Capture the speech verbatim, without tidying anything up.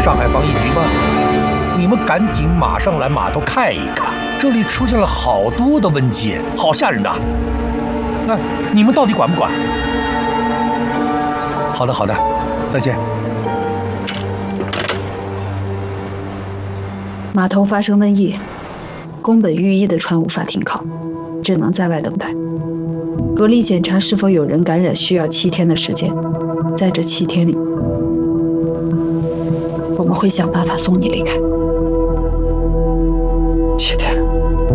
上海防疫局吗？你们赶紧马上来码头看一看，这里出现了好多的瘟件，好吓人的。那你们到底管不管？好的，好的，再见。 码头发生瘟疫，宫本御医的船无法停靠，只能在外等待。隔离检查是否有人感染需要七天的时间，在这七天里，我们会想办法送你离开。